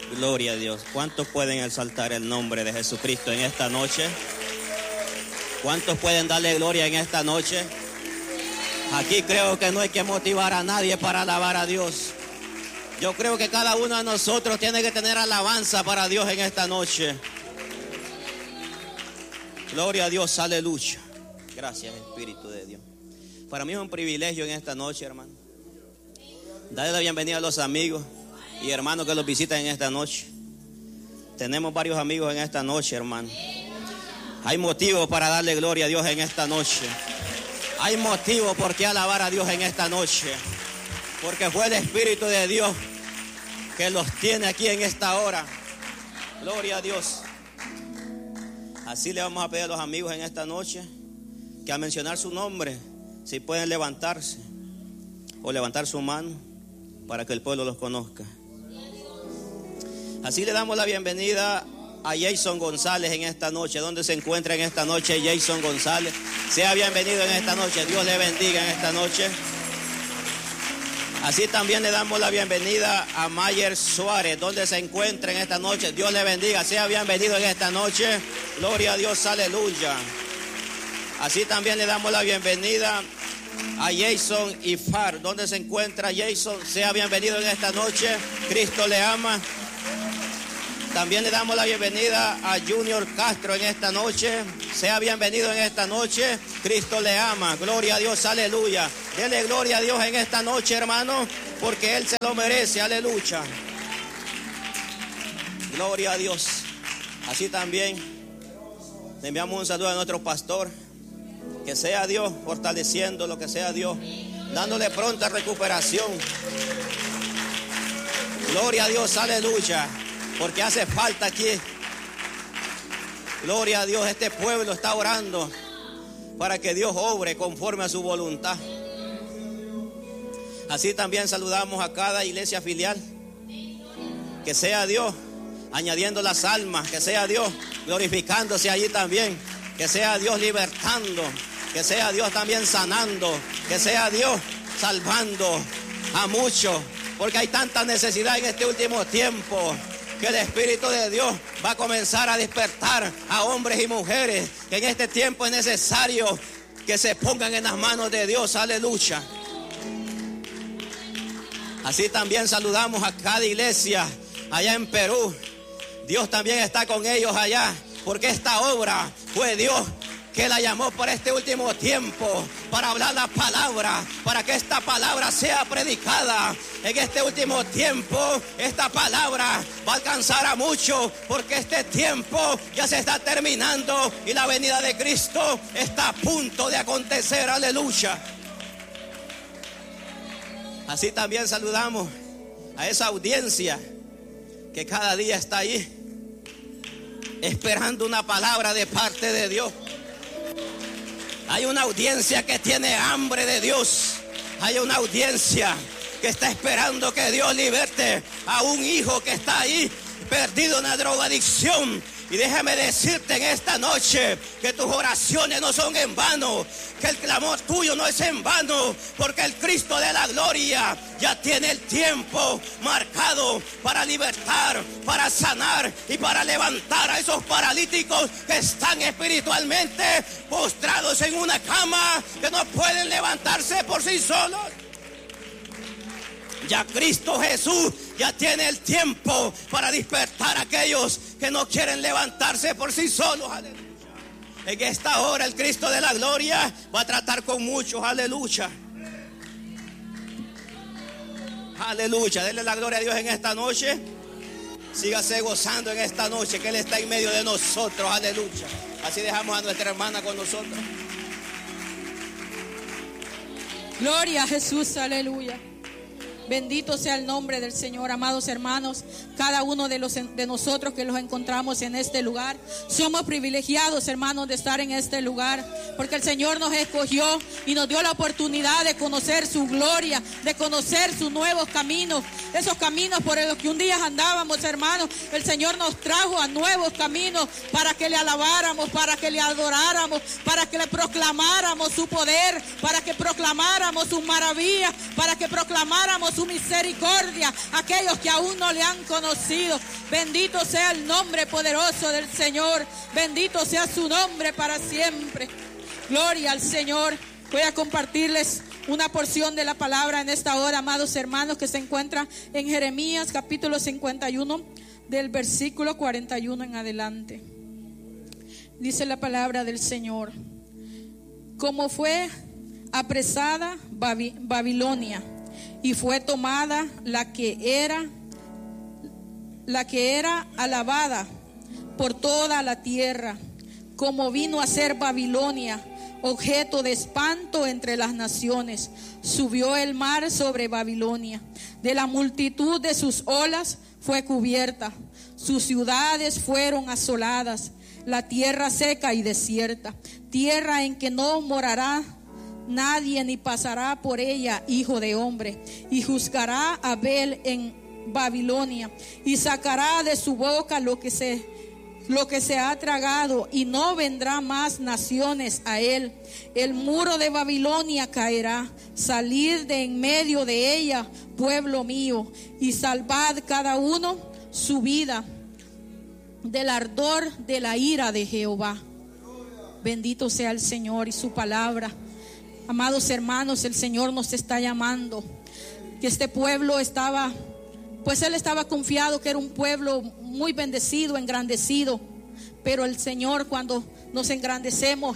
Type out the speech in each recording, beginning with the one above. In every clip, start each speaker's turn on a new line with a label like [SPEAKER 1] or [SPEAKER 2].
[SPEAKER 1] Gloria a Dios. ¿Cuántos pueden exaltar el nombre de Jesucristo en esta noche? ¿Cuántos pueden darle gloria en esta noche? Aquí creo que no hay que motivar a nadie para alabar a Dios. Yo creo que cada uno de nosotros tiene que tener alabanza para Dios en esta noche. Gloria a Dios, aleluya. Gracias, Espíritu de Dios. Para mí es un privilegio en esta noche, hermano, darle la bienvenida a los amigos y hermanos que los visitan en esta noche. Tenemos varios amigos en esta noche, hermano. Hay motivos para darle gloria a Dios en esta noche. Hay motivos por qué alabar a Dios en esta noche. Porque fue el Espíritu de Dios que los tiene aquí en esta hora. Gloria a Dios. Así le vamos a pedir a los amigos en esta noche que al mencionar su nombre, si pueden levantarse o levantar su mano para que el pueblo los conozca. Así le damos la bienvenida a Jason González en esta noche. ¿Dónde se encuentra en esta noche Jason González? Sea bienvenido en esta noche. Dios le bendiga en esta noche. Así también le damos la bienvenida a Mayer Suárez. ¿Dónde se encuentra en esta noche? Dios le bendiga. Sea bienvenido en esta noche. Gloria a Dios, aleluya. Así también le damos la bienvenida a Jason Ifar. ¿Dónde se encuentra Jason? Sea bienvenido en esta noche. Cristo le ama. También le damos la bienvenida a Junior Castro en esta noche. Sea bienvenido en esta noche. Cristo le ama. Gloria a Dios, aleluya. Dele gloria a Dios en esta noche, hermano, porque Él se lo merece, aleluya. Gloria a Dios. Así también le enviamos un saludo a nuestro pastor. Que sea Dios fortaleciendo lo que sea Dios, dándole pronta recuperación. Gloria a Dios, aleluya. Porque hace falta aquí. Gloria a Dios, este pueblo está orando para que Dios obre conforme a su voluntad. Así también saludamos a cada iglesia filial. Que sea Dios añadiendo las almas, que sea Dios glorificándose allí también, que sea Dios libertando, que sea Dios también sanando, que sea Dios salvando a muchos, porque hay tanta necesidad en este último tiempo, que el Espíritu de Dios va a comenzar a despertar a hombres y mujeres, que en este tiempo es necesario que se pongan en las manos de Dios, aleluya. Así también saludamos a cada iglesia allá en Perú. Dios también está con ellos allá, porque esta obra fue Dios que la llamó para este último tiempo, para hablar la palabra, para que esta palabra sea predicada. En este último tiempo, esta palabra va a alcanzar a muchos, porque este tiempo ya se está terminando y la venida de Cristo está a punto de acontecer, aleluya. Así también saludamos a esa audiencia que cada día está ahí, esperando una palabra de parte de Dios. Hay una audiencia que tiene hambre de Dios. Hay una audiencia que está esperando que Dios liberte a un hijo que está ahí perdido en la drogadicción. Y déjame decirte en esta noche que tus oraciones no son en vano, que el clamor tuyo no es en vano, porque el Cristo de la gloria ya tiene el tiempo marcado para libertar, para sanar y para levantar a esos paralíticos que están espiritualmente postrados en una cama, que no pueden levantarse por sí solos. Ya Cristo Jesús ya tiene el tiempo para despertar a aquellos que no quieren levantarse por sí solos, aleluya. En esta hora el Cristo de la gloria va a tratar con muchos, aleluya. Aleluya, denle la gloria a Dios en esta noche. Sígase gozando en esta noche que Él está en medio de nosotros, aleluya. Así dejamos a nuestra hermana con nosotros.
[SPEAKER 2] Gloria a Jesús, aleluya. Bendito sea el nombre del Señor, amados hermanos. Cada uno de nosotros que los encontramos en este lugar, somos privilegiados, hermanos, de estar en este lugar, porque el Señor nos escogió y nos dio la oportunidad de conocer su gloria, de conocer sus nuevos caminos, esos caminos por los que un día andábamos, hermanos. El Señor nos trajo a nuevos caminos para que le alabáramos, para que le adoráramos, para que le proclamáramos su poder, para que proclamáramos sus maravillas, para que proclamáramos su misericordia a aquellos que aún no le han conocido. Bendito sea el nombre poderoso del Señor. Bendito sea su nombre para siempre. Gloria al Señor. Voy a compartirles una porción de la palabra en esta hora, amados hermanos, que se encuentra en Jeremías capítulo 51, del versículo 41 en adelante. Dice la palabra del Señor: como fue apresada Babilonia y fue tomada la que era alabada por toda la tierra, como vino a ser Babilonia objeto de espanto entre las naciones, subió el mar sobre Babilonia, de la multitud de sus olas fue cubierta, sus ciudades fueron asoladas, la tierra seca y desierta, tierra en que no morará nadie ni pasará por ella hijo de hombre, y juzgará a Abel en Babilonia y sacará de su boca lo que se ha tragado, y no vendrá más naciones a él. El muro de Babilonia caerá, salid de en medio de ella, pueblo mío, y salvad cada uno su vida del ardor de la ira de Jehová. Bendito sea el Señor y su palabra. Amados hermanos, el Señor nos está llamando, que este pueblo estaba, pues él estaba confiado que era un pueblo muy bendecido, engrandecido, pero el Señor, cuando nos engrandecemos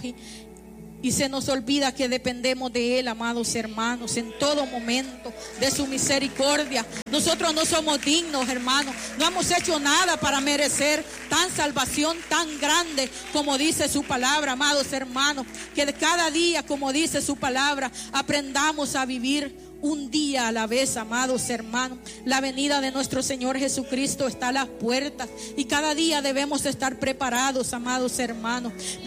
[SPEAKER 2] y se nos olvida que dependemos de Él, amados hermanos, en todo momento, de su misericordia. Nosotros no somos dignos, hermanos, no hemos hecho nada para merecer tan salvación tan grande como dice su palabra, amados hermanos, que de cada día, como dice su palabra, aprendamos a vivir un día a la vez, amados hermanos. La venida de nuestro Señor Jesucristo está a las puertas y cada día debemos estar preparados, amados hermanos,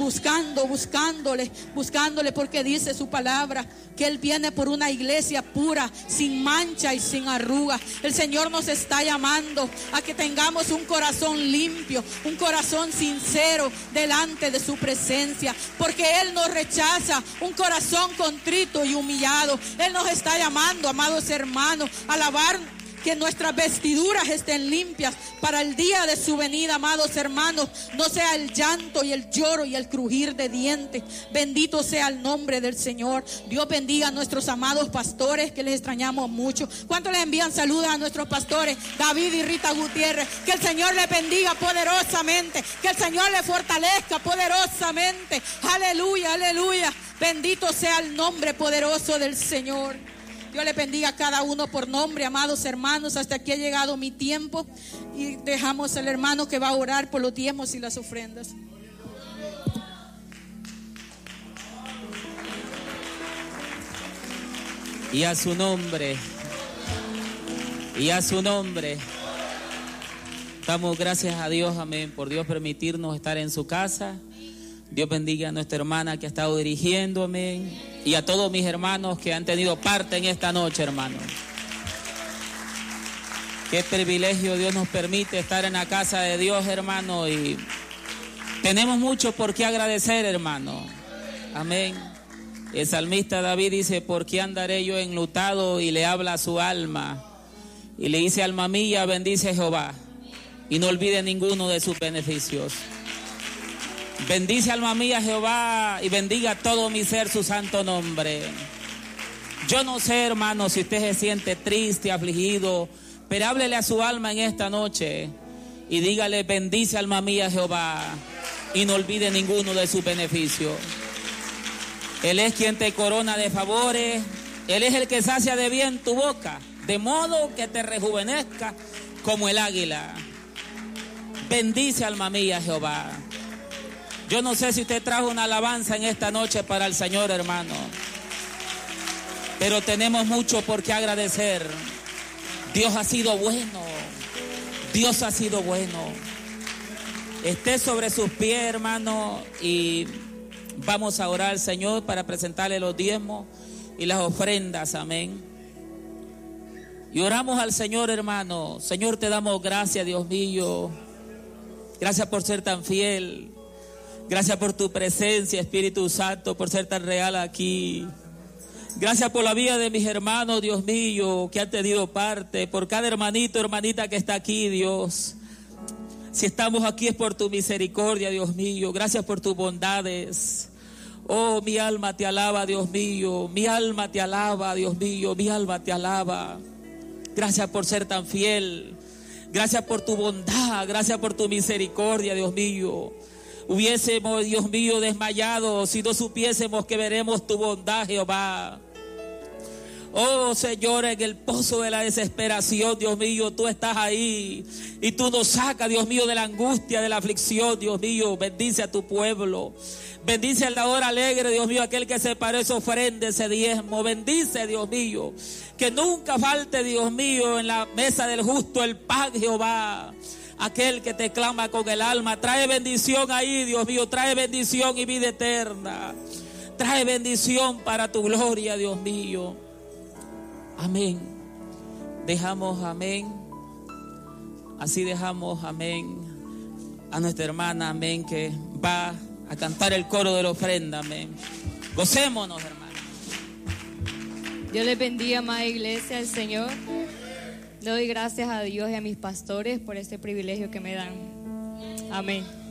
[SPEAKER 2] buscándole, porque dice su palabra que Él viene por una iglesia pura, sin mancha y sin arruga. El Señor nos está llamando a que tengamos un corazón limpio, un corazón sincero delante de su presencia, porque Él nos rechaza un corazón contrito y humillado. Él nos está llamando, amados hermanos, a lavar, que nuestras vestiduras estén limpias para el día de su venida, amados hermanos. No sea el llanto y el lloro y el crujir de dientes. Bendito sea el nombre del Señor. Dios bendiga a nuestros amados pastores, que les extrañamos mucho. ¿Cuántos les envían saludos a nuestros pastores David y Rita Gutiérrez? Que el Señor les bendiga poderosamente, que el Señor les fortalezca poderosamente. Aleluya, aleluya. Bendito sea el nombre poderoso del Señor. Dios le bendiga a cada uno por nombre, amados hermanos. Hasta aquí ha llegado mi tiempo y dejamos al hermano que va a orar por los diezmos y las ofrendas.
[SPEAKER 3] Y a su nombre, damos gracias a Dios, amén, por Dios permitirnos estar en su casa. Dios bendiga a nuestra hermana que ha estado dirigiendo, amén, y a todos mis hermanos que han tenido parte en esta noche, hermano. Qué privilegio Dios nos permite estar en la casa de Dios, hermano, y tenemos mucho por qué agradecer, hermano. Amén. El salmista David dice: ¿por qué andaré yo enlutado? Y le habla a su alma y le dice: alma mía, bendice a Jehová y no olvide ninguno de sus beneficios. Bendice, alma mía, Jehová, y bendiga todo mi ser su santo nombre. Yo no sé, hermano, si usted se siente triste, afligido, pero háblele a su alma en esta noche y dígale: bendice, alma mía, Jehová, y no olvide ninguno de sus beneficios. Él es quien te corona de favores, Él es el que sacia de bien tu boca, de modo que te rejuvenezca como el águila. Bendice, alma mía, Jehová. Yo no sé si usted trajo una alabanza en esta noche para el Señor, hermano, pero tenemos mucho por qué agradecer. Dios ha sido bueno. Dios ha sido bueno. Esté sobre sus pies, hermano, y vamos a orar al Señor para presentarle los diezmos y las ofrendas. Amén. Y oramos al Señor, hermano. Señor, te damos gracias, Dios mío. Gracias por ser tan fiel. Gracias por tu presencia, Espíritu Santo, por ser tan real aquí. Gracias por la vida de mis hermanos, Dios mío, que han tenido parte, por cada hermanito, hermanita que está aquí, Dios. Si estamos aquí es por tu misericordia, Dios mío. Gracias por tus bondades. Oh, mi alma te alaba, Dios mío. Mi alma te alaba, Dios mío. Mi alma te alaba. Gracias por ser tan fiel. Gracias por tu bondad. Gracias por tu misericordia, Dios mío. Hubiésemos, Dios mío, desmayado si no supiésemos que veremos tu bondad, Jehová. Oh, Señor, en el pozo de la desesperación, Dios mío, tú estás ahí y tú nos sacas, Dios mío, de la angustia, de la aflicción, Dios mío. Bendice a tu pueblo. Bendice al dador alegre, Dios mío, aquel que separó esa ofrenda, ese diezmo. Bendice, Dios mío, que nunca falte, Dios mío, en la mesa del justo el pan, Jehová. Aquel que te clama con el alma. Trae bendición ahí, Dios mío. Trae bendición y vida eterna. Trae bendición para tu gloria, Dios mío. Amén. Dejamos, amén. Así dejamos, amén, a nuestra hermana, amén, que va a cantar el coro de la ofrenda, amén. Gocémonos, hermanos.
[SPEAKER 4] Dios les bendiga, amada iglesia del Señor. Le doy gracias a Dios y a mis pastores por este privilegio que me dan. Amén.